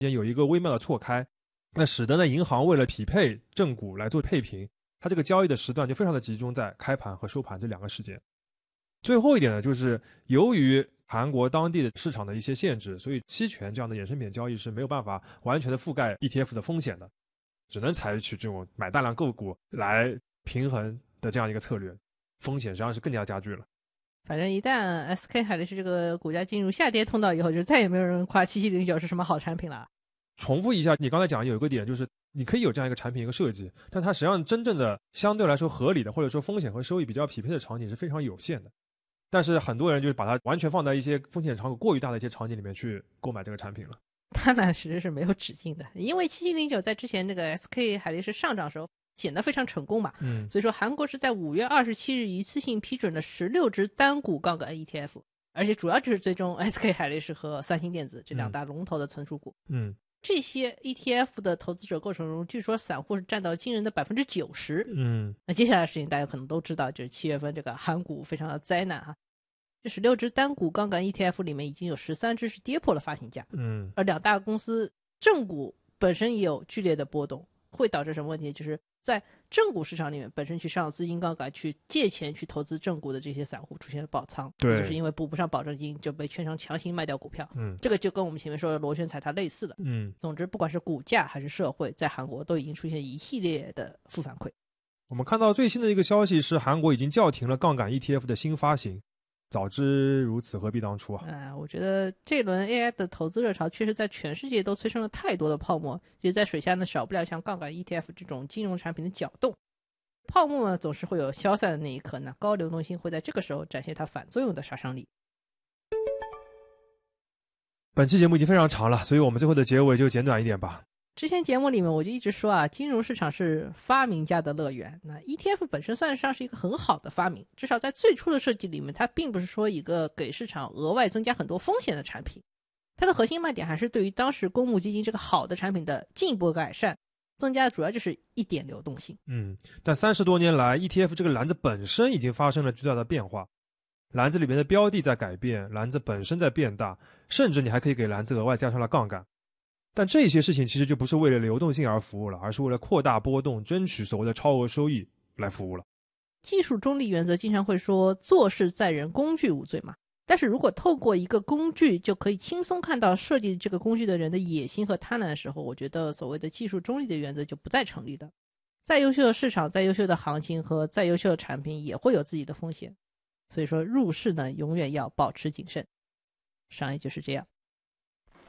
有一个微妙的错开，那使得呢银行为了匹配正股来做配平，它这个交易的时段就非常的集中在开盘和收盘这两个时间。最后一点呢，就是由于韩国当地的市场的一些限制，所以期权这样的衍生品交易是没有办法完全的覆盖 ETF 的风险的，只能采取这种买大量个股来平衡的这样一个策略，风险实际上是更加加剧了。 反正一旦 SK 海力士这个股价进入下跌通道以后，就再也没有人夸7709是什么好产品了。 重复一下，你刚才讲有一个点，就是你可以有这样一个产品一个设计，但它实际上真正的相对来说合理的，或者说风险和收益比较匹配的场景是非常有限的。但是很多人就是把它完全放在一些风险场过于大的一些场景里面去购买这个产品了。 它呢其实是没有止境的，因为7709在之前那个 SK 海力士上涨时候显得非常成功嘛，所以说韩国是在5月27日一次性批准了16只单股杠杆 ETF， 而且主要就是最终 SK 海力士和三星电子这两大龙头的存储股。这些 ETF 的投资者构成中，据说散户是占到惊人的 90%。那接下来的事情大家可能都知道，就是7月份这个韩股非常的灾难哈。这16只单股杠杆 ETF 里面已经有13只是跌破了发行价，而两大公司正股本身也有剧烈的波动，会导致什么问题？就是在正股市场里面本身去上资金杠杆去借钱去投资正股的这些散户出现了爆仓， 对， 就是因为补不上保证金就被券商强行卖掉股票。这个就跟我们前面说的螺旋踩踏类似的。总之不管是股价还是社会，在韩国都已经出现一系列的负反馈。 我们看到最新的一个消息是韩国已经叫停了杠杆 ETF 的新发行，早知如此何必当初啊！ 我觉得这轮 AI 的投资热潮确实在全世界都催生了太多的泡沫，其实在水下呢少不了像杠杆 ETF 这种金融产品的搅动。泡沫呢总是会有消散的那一刻，那高流动性会在这个时候展现它反作用的杀伤力。 本期节目已经非常长了，所以我们最后的结尾就简短一点吧。 之前节目里面我就一直说金融市场是发明家的乐园。那 ETF 本身算得上是一个很好的发明，至少在最初的设计里面，它并不是说一个给市场额外增加很多风险的产品，它的核心卖点还是对于当时公募基金这个好的产品的进一步改善，增加的主要就是一点流动性。 但30多年来 ETF 这个篮子本身已经发生了巨大的变化，篮子里面的标的在改变，篮子本身在变大，甚至你还可以给篮子额外加上了杠杆。但这些事情其实就不是为了流动性而服务了，而是为了扩大波动，争取所谓的超额收益来服务了。 技术中立原则经常会说做事在人，工具无罪嘛，但是如果透过一个工具就可以轻松看到设计这个工具的人的野心和贪婪的时候，我觉得所谓的技术中立的原则就不再成立了。再优秀的市场，再优秀的行情和再优秀的产品也会有自己的风险，所以说入市呢永远要保持谨慎。商业就是这样。